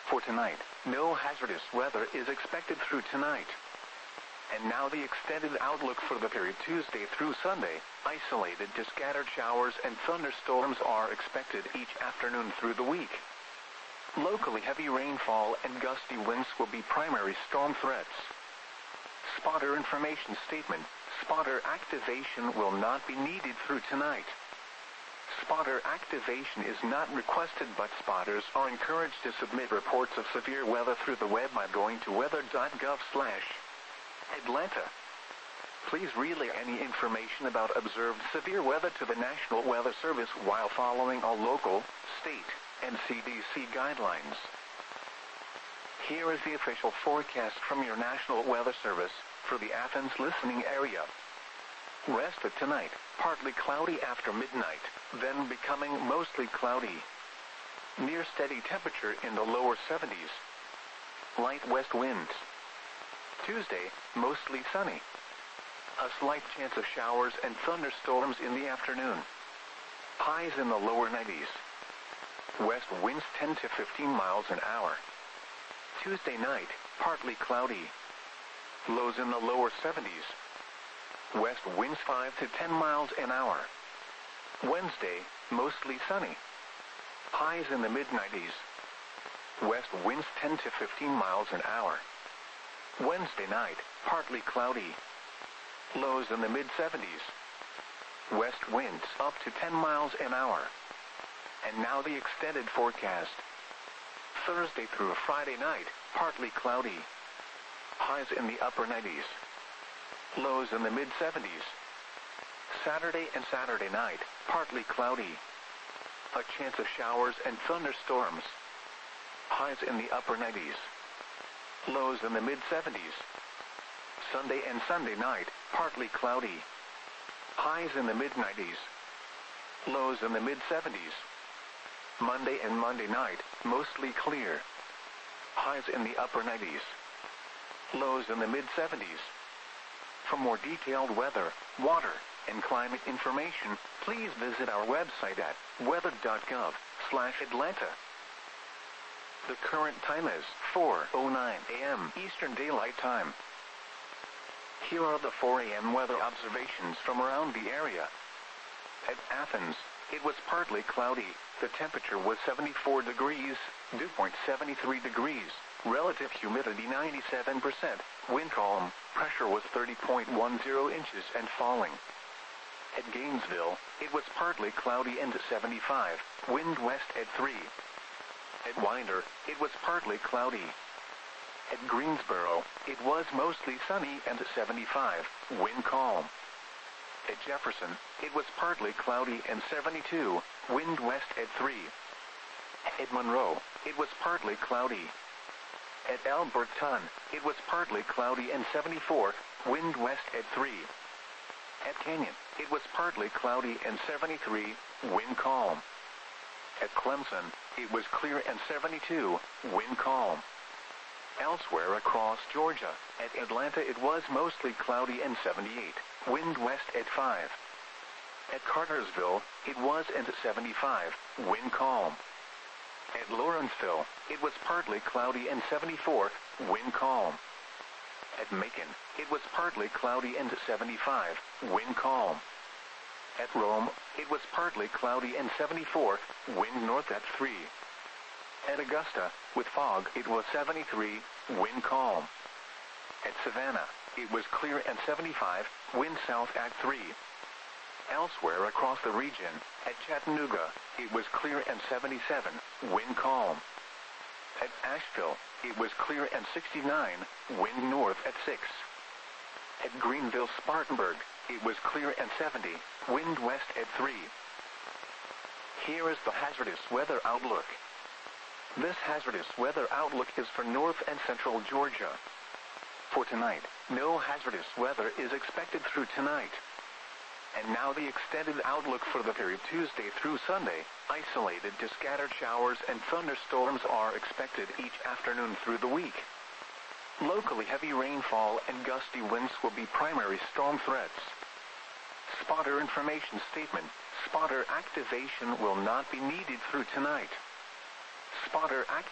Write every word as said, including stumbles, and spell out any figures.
For tonight, no hazardous weather is expected through tonight. And now the extended outlook for the period Tuesday through Sunday. Isolated to scattered showers and thunderstorms are expected each afternoon through the week. Locally heavy rainfall and gusty winds will be primary storm threats. Spotter information statement. Spotter activation will not be needed through tonight. Spotter activation is not requested, but spotters are encouraged to submit reports of severe weather through the web by going to weather dot gov slash Atlanta. Please relay any information about observed severe weather to the National Weather Service while following all local, state, and C D C guidelines. Here is the official forecast from your National Weather Service for the Athens listening area. Rest of tonight, partly cloudy after midnight, then becoming mostly cloudy. Near steady temperature in the lower seventies. Light west winds. Tuesday, mostly sunny. A slight chance of showers and thunderstorms in the afternoon. Highs in the lower nineties. West winds ten to fifteen miles an hour. Tuesday night, partly cloudy. Lows in the lower seventies. West winds five to ten miles an hour. Wednesday, mostly sunny. Highs in the mid nineties. West winds ten to fifteen miles an hour. Wednesday night, partly cloudy. Lows in the mid seventies. West winds up to ten miles an hour. And now the extended forecast. Thursday through Friday night, partly cloudy. Highs in the upper nineties. Lows in the mid seventies. Saturday and Saturday night, partly cloudy. A chance of showers and thunderstorms. Highs in the upper nineties. Lows in the mid seventies. Sunday and Sunday night, partly cloudy. Highs in the mid nineties. Lows in the mid seventies. Monday and Monday night, mostly clear. Highs in the upper nineties. Lows in the mid seventies. For more detailed weather, water, and climate information, please visit our website at weather dot gov slash Atlanta. The current time is four oh nine a m Eastern Daylight Time. Here are the four a m weather observations from around the area. At Athens, it was partly cloudy. The temperature was seventy-four degrees, dew point seventy-three degrees, relative humidity ninety-seven percent, wind calm, pressure was thirty point one zero inches and falling. At Gainesville, it was partly cloudy and seventy-five, wind west at three. At Winder, it was partly cloudy. At Greensboro, it was mostly sunny and seventy-five, wind calm. At Jefferson, it was partly cloudy and seventy-two, wind west at three. At Monroe, it was partly cloudy. At Alberton, it was partly cloudy and seventy-four, wind west at three. At Canyon, it was partly cloudy and seventy-three, wind calm. At Clemson, it was clear and seventy-two, wind calm. Elsewhere across Georgia, at Atlanta it was mostly cloudy and seventy-eight, wind west at five. At Cartersville, it was and seventy-five, wind calm. At Lawrenceville, it was partly cloudy and seventy-four, wind calm. At Macon, it was partly cloudy and seventy-five, wind calm. At Rome, it was partly cloudy and seventy-four, wind north at three. At Augusta, with fog, it was seventy-three, wind calm. At Savannah, it was clear and seventy-five, wind south at three. Elsewhere across the region, at Chattanooga, it was clear and seventy-seven, wind calm. At Asheville, it was clear and sixty-nine, wind north at six. At Greenville-Spartanburg, it was clear and seventy, wind west at three. Here is the hazardous weather outlook. This hazardous weather outlook is for north and central Georgia. For tonight, no hazardous weather is expected through tonight. And now the extended outlook for the period Tuesday through Sunday. Isolated to scattered showers and thunderstorms are expected each afternoon through the week. Locally heavy rainfall and gusty winds will be primary storm threats. Spotter information statement. Spotter activation will not be needed through tonight. Spotter activation